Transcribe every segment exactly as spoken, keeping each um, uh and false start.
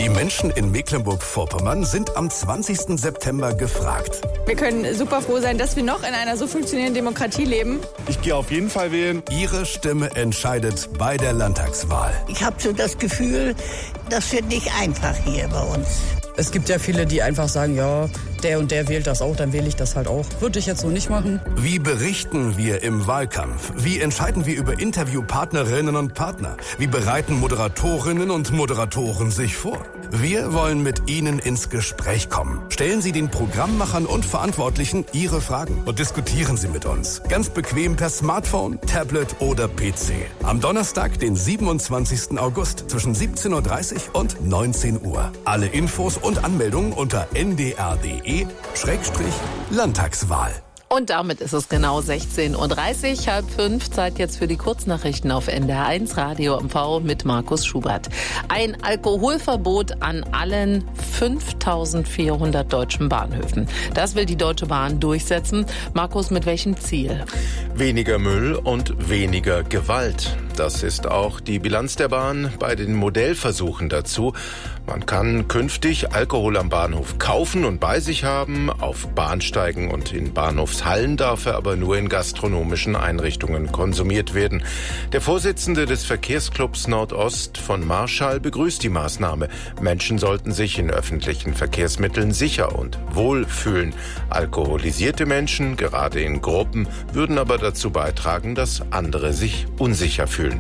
Menschen in Mecklenburg-Vorpommern sind am zwanzigsten September gefragt. Wir können super froh sein, dass wir noch in einer so funktionierenden Demokratie leben. Ich gehe auf jeden Fall wählen. Ihre Stimme entscheidet bei der Landtagswahl. Ich habe so das Gefühl, das wird nicht einfach hier bei uns. Es gibt ja viele, die einfach sagen, ja, der und der wählt das auch, dann wähle ich das halt auch. Würde ich jetzt so nicht machen. Wie berichten wir im Wahlkampf? Wie entscheiden wir über Interviewpartnerinnen und Partner? Wie bereiten Moderatorinnen und Moderatoren sich vor? Wir wollen mit Ihnen ins Gespräch kommen. Stellen Sie den Programmmachern und Verantwortlichen Ihre Fragen und diskutieren Sie mit uns. Ganz bequem per Smartphone, Tablet oder P C. Am Donnerstag, den siebenundzwanzigsten August zwischen siebzehn Uhr dreißig und neunzehn Uhr. Alle Infos und Anmeldungen unter n d r punkt d e Schrägstrich Landtagswahl. Und damit ist es genau sechzehn Uhr dreißig, halb fünf. Zeit jetzt für die Kurznachrichten auf N D R eins Radio M V mit Markus Schubert. Ein Alkoholverbot an allen fünftausendvierhundert deutschen Bahnhöfen. Das will die Deutsche Bahn durchsetzen. Markus, mit welchem Ziel? Weniger Müll und weniger Gewalt. Das ist auch die Bilanz der Bahn bei den Modellversuchen dazu. Man kann künftig Alkohol am Bahnhof kaufen und bei sich haben. Auf Bahnsteigen und in Bahnhofshallen darf er aber nur in gastronomischen Einrichtungen konsumiert werden. Der Vorsitzende des Verkehrsclubs Nordost von Marschall begrüßt die Maßnahme. Menschen sollten sich in öffentlichen Verkehrsmitteln sicher und wohl fühlen. Alkoholisierte Menschen, gerade in Gruppen, würden aber dazu beitragen, dass andere sich unsicher fühlen.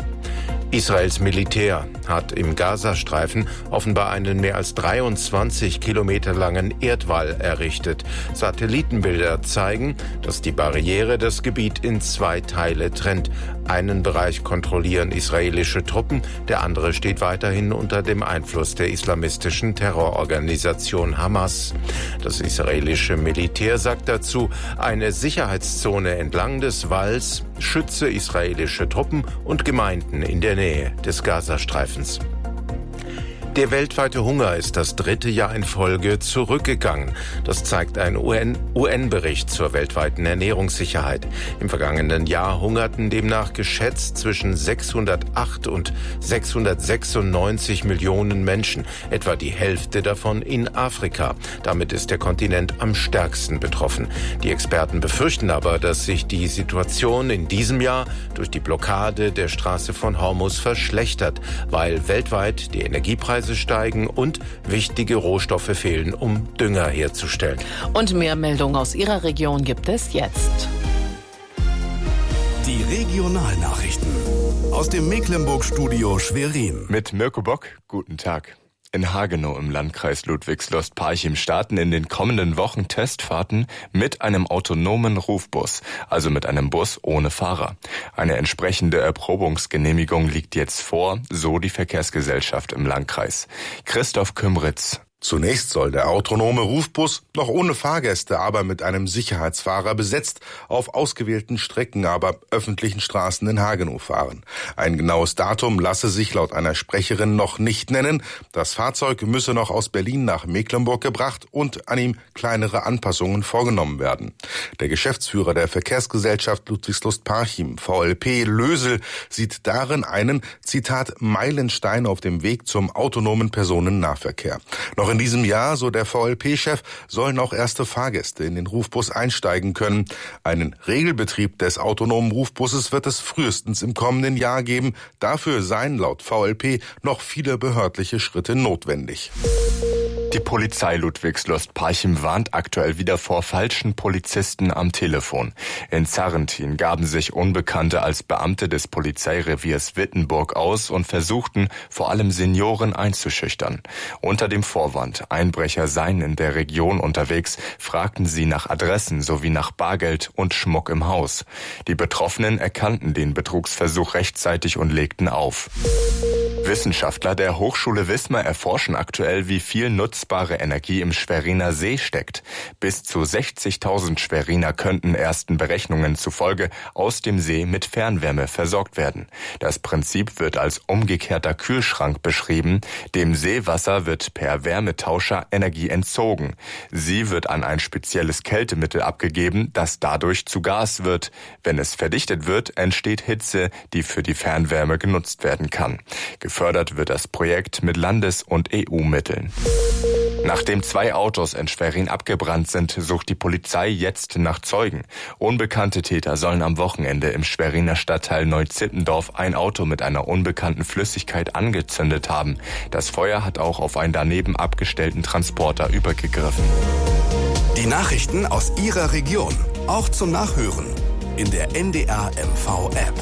Israels Militär hat im Gazastreifen offenbar einen mehr als dreiundzwanzig Kilometer langen Erdwall errichtet. Satellitenbilder zeigen, dass die Barriere das Gebiet in zwei Teile trennt. Einen Bereich kontrollieren israelische Truppen, der andere steht weiterhin unter dem Einfluss der islamistischen Terrororganisation Hamas. Das israelische Militär sagt dazu, eine Sicherheitszone entlang des Walls schütze israelische Truppen und Gemeinden in der Nähe des Gazastreifens. Der weltweite Hunger ist das dritte Jahr in Folge zurückgegangen. Das zeigt ein U N-Bericht zur weltweiten Ernährungssicherheit. Im vergangenen Jahr hungerten demnach geschätzt zwischen sechshundertacht und sechshundertsechsundneunzig Millionen Menschen, etwa die Hälfte davon in Afrika. Damit ist der Kontinent am stärksten betroffen. Die Experten befürchten aber, dass sich die Situation in diesem Jahr durch die Blockade der Straße von Hormuz verschlechtert, weil weltweit die Energiepreise steigen und wichtige Rohstoffe fehlen, um Dünger herzustellen. Und mehr Meldungen aus Ihrer Region gibt es jetzt. Die Regionalnachrichten aus dem Mecklenburg-Studio Schwerin. Mit Mirko Bock, guten Tag. In Hagenow im Landkreis Ludwigslust-Parchim starten in den kommenden Wochen Testfahrten mit einem autonomen Rufbus, also mit einem Bus ohne Fahrer. Eine entsprechende Erprobungsgenehmigung liegt jetzt vor, so die Verkehrsgesellschaft im Landkreis. Christoph Kümritz. Zunächst soll der autonome Rufbus noch ohne Fahrgäste, aber mit einem Sicherheitsfahrer besetzt, auf ausgewählten Strecken, aber öffentlichen Straßen in Hagenow fahren. Ein genaues Datum lasse sich laut einer Sprecherin noch nicht nennen. Das Fahrzeug müsse noch aus Berlin nach Mecklenburg gebracht und an ihm kleinere Anpassungen vorgenommen werden. Der Geschäftsführer der Verkehrsgesellschaft Ludwigslust-Parchim, V L P Lösel, sieht darin einen, Zitat, Meilenstein auf dem Weg zum autonomen Personennahverkehr. Noch in diesem Jahr, so der V L P-Chef, sollen auch erste Fahrgäste in den Rufbus einsteigen können. Einen Regelbetrieb des autonomen Rufbusses wird es frühestens im kommenden Jahr geben. Dafür seien laut V L P noch viele behördliche Schritte notwendig. Die Polizei Ludwigslust-Parchim warnt aktuell wieder vor falschen Polizisten am Telefon. In Zarrentin gaben sich Unbekannte als Beamte des Polizeireviers Wittenburg aus und versuchten, vor allem Senioren einzuschüchtern. Unter dem Vorwand, Einbrecher seien in der Region unterwegs, fragten sie nach Adressen sowie nach Bargeld und Schmuck im Haus. Die Betroffenen erkannten den Betrugsversuch rechtzeitig und legten auf. Wissenschaftler der Hochschule Wismar erforschen aktuell, wie viel nutzbare Energie im Schweriner See steckt. Bis zu sechzigtausend Schweriner könnten ersten Berechnungen zufolge aus dem See mit Fernwärme versorgt werden. Das Prinzip wird als umgekehrter Kühlschrank beschrieben. Dem Seewasser wird per Wärmetauscher Energie entzogen. Sie wird an ein spezielles Kältemittel abgegeben, das dadurch zu Gas wird. Wenn es verdichtet wird, entsteht Hitze, die für die Fernwärme genutzt werden kann. Gefördert wird das Projekt mit Landes- und E U-Mitteln. Nachdem zwei Autos in Schwerin abgebrannt sind, sucht die Polizei jetzt nach Zeugen. Unbekannte Täter sollen am Wochenende im Schweriner Stadtteil Neuzittendorf ein Auto mit einer unbekannten Flüssigkeit angezündet haben. Das Feuer hat auch auf einen daneben abgestellten Transporter übergegriffen. Die Nachrichten aus Ihrer Region, auch zum Nachhören in der N D R M V-App.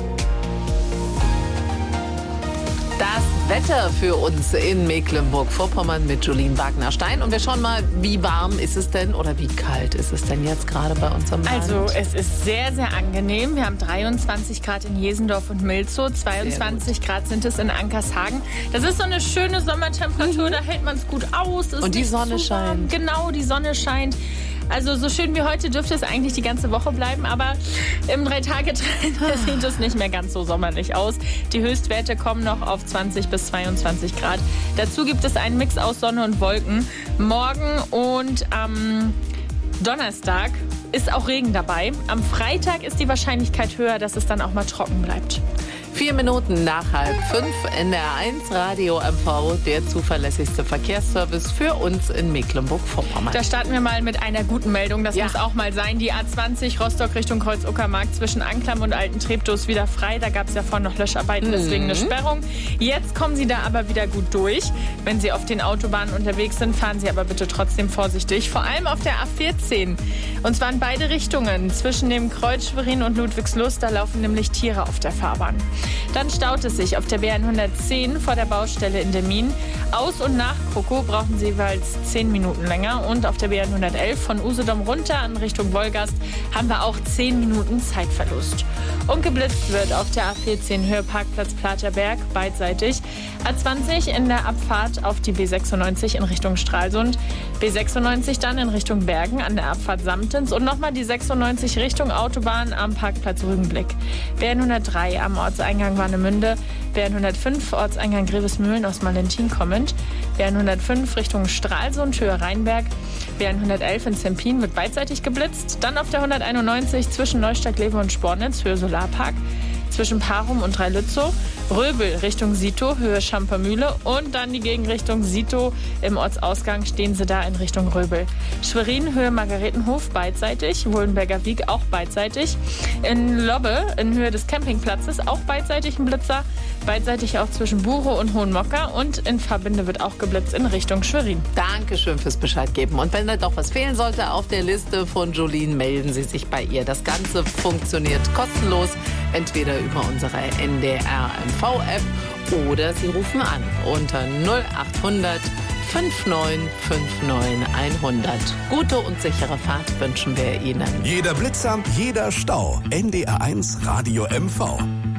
Das Wetter für uns in Mecklenburg-Vorpommern mit Julien Wagner-Stein. Und wir schauen mal, wie warm ist es denn oder wie kalt ist es denn jetzt gerade bei uns am Land? Also es ist sehr, sehr angenehm. Wir haben dreiundzwanzig Grad in Jesendorf und Milzow, zweiundzwanzig Grad sind es in Ankershagen. Das ist so eine schöne Sommertemperatur, mhm. da hält man es gut aus. Und die Sonne scheint. Genau, die Sonne scheint. Also so schön wie heute dürfte es eigentlich die ganze Woche bleiben, aber im Drei-Tage-Trend sieht es nicht mehr ganz so sommerlich aus. Die Höchstwerte kommen noch auf zwanzig bis zweiundzwanzig Grad. Dazu gibt es einen Mix aus Sonne und Wolken. Morgen und am Donnerstag ist auch Regen dabei. Am Freitag ist die Wahrscheinlichkeit höher, dass es dann auch mal trocken bleibt. Vier Minuten nach halb fünf, N D R eins Radio M V, der zuverlässigste Verkehrsservice für uns in Mecklenburg-Vorpommern. Da starten wir mal mit einer guten Meldung. Das ja. muss auch mal sein. Die A zwanzig Rostock Richtung Kreuz-Uckermark zwischen Anklam und Alten Treptow ist wieder frei. Da gab es ja vorhin noch Löscharbeiten, deswegen mhm. eine Sperrung. Jetzt kommen Sie da aber wieder gut durch. Wenn Sie auf den Autobahnen unterwegs sind, fahren Sie aber bitte trotzdem vorsichtig. Vor allem auf der A vierzehn. Und zwar in beide Richtungen. Zwischen dem Kreuz Schwerin und Ludwigslust, da laufen nämlich Tiere auf der Fahrbahn. Dann staut es sich auf der B hundertzehn vor der Baustelle in Demmin. Aus- und nach Kroko brauchen Sie jeweils zehn Minuten länger. Und auf der B hundertelf von Usedom runter in Richtung Wolgast haben wir auch zehn Minuten Zeitverlust. Und geblitzt wird auf der A vierzehn Höhe Parkplatz Platerberg beidseitig. A zwanzig in der Abfahrt auf die B sechsundneunzig in Richtung Stralsund. B sechsundneunzig dann in Richtung Bergen an der Abfahrt Samtens. Und nochmal die sechsundneunzig Richtung Autobahn am Parkplatz Rügenblick. B hundertdrei am Ortseingang Warnemünde. B hundertfünf Ortseingang Grevesmühlen aus Malentin kommend. B hundertfünf Richtung Stralsund Höhe Rheinberg. B hundertelf in Zempin wird beidseitig geblitzt. Dann auf der hunderteinundneunzig zwischen Neustadt-Lewe und Spornitz Höhe Solarpark. Zwischen Parum und Dreilützow. Röbel Richtung Sito, Höhe Schampermühle. Und dann die Gegenrichtung Sito. Im Ortsausgang stehen Sie da in Richtung Röbel. Schwerin, Höhe Margaretenhof, beidseitig. Wohlenberger Wieg auch beidseitig. In Lobbe, in Höhe des Campingplatzes, auch beidseitig ein Blitzer. Beidseitig auch zwischen Buchow und Hohenmocker. Und in Verbinde wird auch geblitzt in Richtung Schwerin. Dankeschön fürs Bescheid geben. Und wenn da doch was fehlen sollte auf der Liste von Julien, melden Sie sich bei ihr. Das Ganze funktioniert kostenlos, entweder über unsere N D R M V-App oder Sie rufen an unter null achthundert neunundfünfzig neunundfünfzig hundert. Gute und sichere Fahrt wünschen wir Ihnen. Jeder Blitzer, jeder Stau. N D R eins Radio M V.